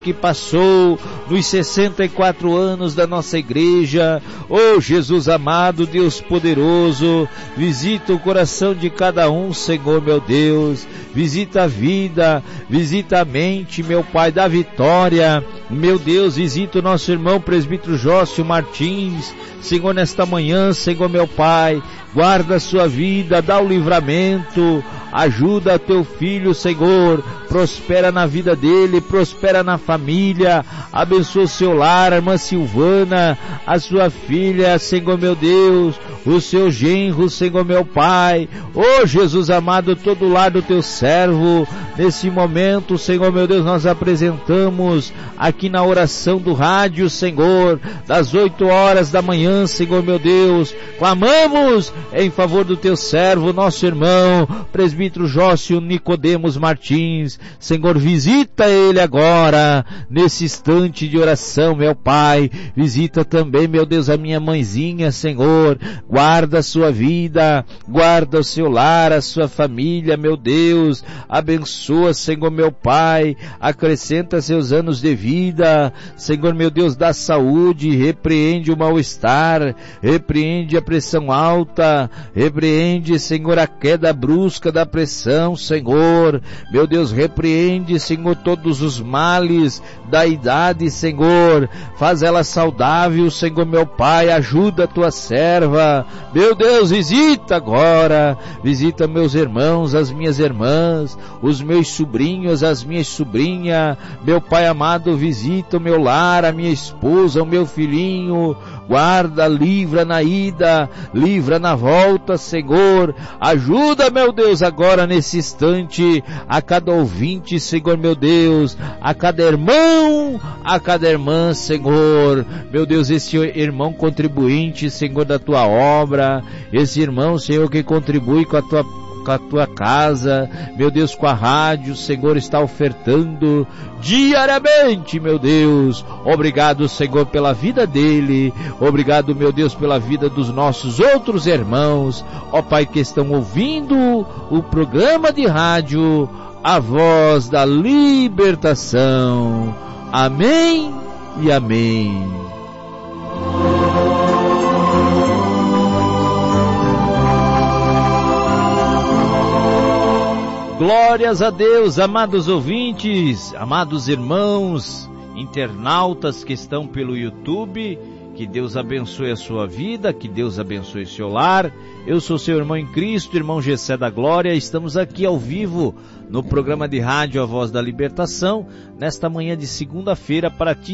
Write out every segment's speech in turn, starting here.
que passou nos 64 anos da nossa igreja. Oh Jesus amado, Deus poderoso, visita o coração de cada um, Senhor meu Deus, visita a vida, visita a mente, meu Pai da vitória, meu Deus, visita o nosso irmão presbítero Jócio Martins, Senhor, nesta manhã, Senhor meu Pai, guarda a sua vida, dá o livramento, ajuda teu filho, Senhor, prospera na vida dele, prospera na família, abençoa o seu lar, a irmã Silvana, a sua filha, Senhor meu Deus, o seu genro, Senhor meu Pai, oh Jesus amado, todo lar do teu servo, nesse momento, Senhor meu Deus, nós apresentamos aqui na oração do rádio, Senhor, das 8 horas da manhã, Senhor meu Deus, clamamos em favor do teu servo, nosso irmão, presbítero Jócio Nicodemos Martins, Senhor, visita ele agora, nesse instante de oração, meu Pai, visita também, meu Deus, a minha mãezinha, Senhor, guarda a sua vida, guarda o seu lar, a sua família, meu Deus, abençoa, Senhor, meu Pai, acrescenta seus anos de vida, Senhor, meu Deus, dá saúde, repreende o mal-estar, repreende a pressão alta, repreende, Senhor, a queda brusca da pressão, Senhor, meu Deus, repreende, Senhor, todos os males da idade, Senhor, faz ela saudável, Senhor, meu Pai, ajuda a tua serva, meu Deus, visita agora, visita meus irmãos, as minhas irmãs, os meus sobrinhos, as minhas sobrinhas, meu Pai amado, visita o meu lar, a minha esposa, o meu filhinho, guarda, livra na ida, livra na volta, Senhor, ajuda, meu Deus, agora nesse instante, a cada ouvinte, Senhor, meu Deus, a cada irmão, a cada irmã, Senhor, meu Deus, esse irmão contribuinte, Senhor, da tua obra, esse irmão, Senhor, que contribui com a tua casa, meu Deus, com a rádio, Senhor, está ofertando diariamente, meu Deus, obrigado, Senhor, pela vida dele, obrigado, meu Deus, pela vida dos nossos outros irmãos, ó Pai, que estão ouvindo o programa de rádio, a voz da libertação, amém e amém. Glórias a Deus, amados ouvintes, amados irmãos, internautas que estão pelo YouTube, que Deus abençoe a sua vida, que Deus abençoe seu lar. Eu sou seu irmão em Cristo, irmão Gessé da Glória, estamos aqui ao vivo no programa de rádio A Voz da Libertação, nesta manhã de segunda-feira, para te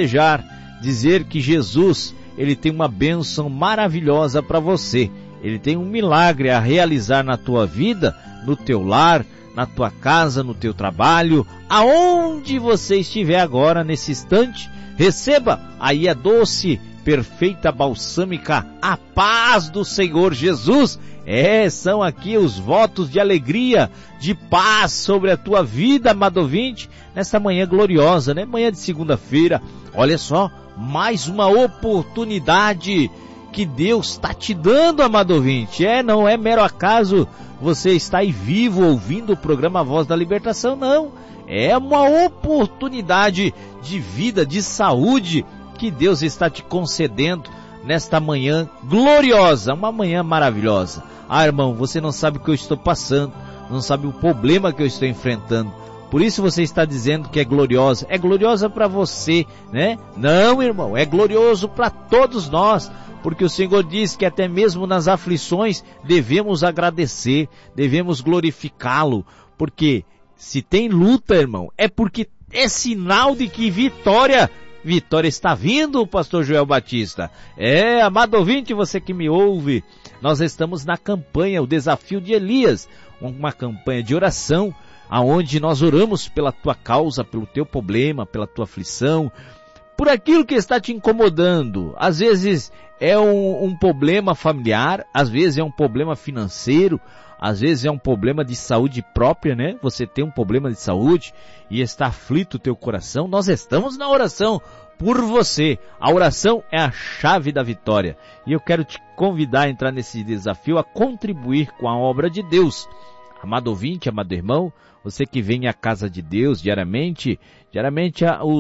dizer que Jesus, Ele tem uma bênção maravilhosa para você, Ele tem um milagre a realizar na tua vida, no teu lar, na tua casa, no teu trabalho, aonde você estiver agora nesse instante, receba aí a doce, perfeita, balsâmica, a paz do Senhor Jesus. São aqui os votos de alegria, de paz sobre a tua vida, amado ouvinte, nesta manhã gloriosa, né? Manhã de segunda-feira, olha só, mais uma oportunidade que Deus está te dando, amado ouvinte. Não é mero acaso você está aí vivo ouvindo o programa Voz da Libertação, não. É uma oportunidade de vida, de saúde que Deus está te concedendo nesta manhã gloriosa, uma manhã maravilhosa. Irmão, você não sabe o que eu estou passando, não sabe o problema que eu estou enfrentando. Por isso você está dizendo que é gloriosa. É gloriosa para você, né? Não, irmão, é glorioso para todos nós. Porque o Senhor diz que até mesmo nas aflições devemos agradecer, devemos glorificá-lo. Porque se tem luta, irmão, é porque é sinal de que vitória está vindo, pastor Joel Batista. Amado ouvinte, você que me ouve, nós estamos na campanha, o Desafio de Elias, uma campanha de oração, aonde nós oramos pela tua causa, pelo teu problema, pela tua aflição, por aquilo que está te incomodando. Às vezes é um problema familiar, às vezes é um problema financeiro, às vezes é um problema de saúde própria, né? Você tem um problema de saúde e está aflito o teu coração. Nós estamos na oração por você. A oração é a chave da vitória. E eu quero te convidar a entrar nesse desafio, a contribuir com a obra de Deus. Amado ouvinte, amado irmão, Você que vem à casa de Deus diariamente,